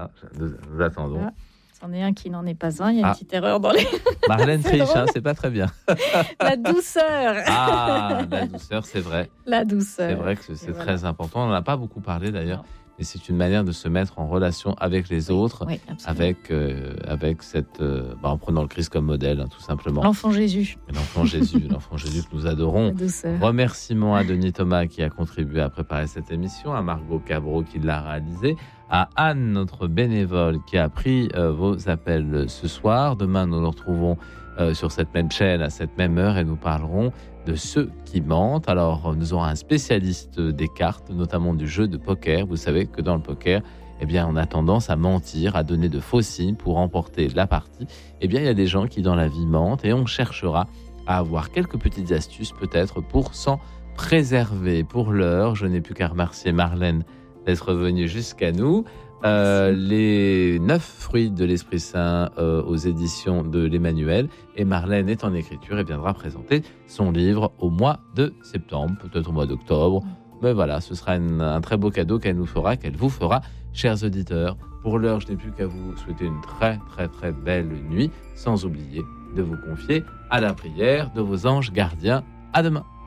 nous attendons. Ah, c'en est un qui n'en est pas un. Il y a une petite erreur dans les... Marlène triche, c'est pas très bien. La douceur. La douceur, c'est vrai. La douceur. C'est vrai que c'est très important. On n'en a pas beaucoup parlé d'ailleurs. Non. Mais c'est une manière de se mettre en relation avec les autres, avec cette, en prenant le Christ comme modèle, tout simplement. L'enfant Jésus. L'enfant Jésus que nous adorons. Remerciements à Denis Thomas qui a contribué à préparer cette émission, à Margot Cabreau qui l'a réalisée, à Anne, notre bénévole, qui a pris vos appels ce soir. Demain, nous nous retrouvons sur cette même chaîne, à cette même heure, et nous parlerons de ceux qui mentent. Alors, nous aurons un spécialiste des cartes, notamment du jeu de poker. Vous savez que dans le poker, on a tendance à mentir, à donner de faux signes pour remporter la partie. Il y a des gens qui, dans la vie, mentent, et on cherchera à avoir quelques petites astuces, peut-être, pour s'en préserver. Pour l'heure, je n'ai plus qu'à remercier Marlène d'être venue jusqu'à nous. Les 9 fruits de l'Esprit Saint aux éditions de l'Emmanuel, et Marlène est en écriture et viendra présenter son livre au mois de septembre, peut-être au mois d'octobre, mais voilà, ce sera un très beau cadeau qu'elle vous fera, chers auditeurs. Pour l'heure, je n'ai plus qu'à vous souhaiter une très très très belle nuit, sans oublier de vous confier à la prière de vos anges gardiens. À demain.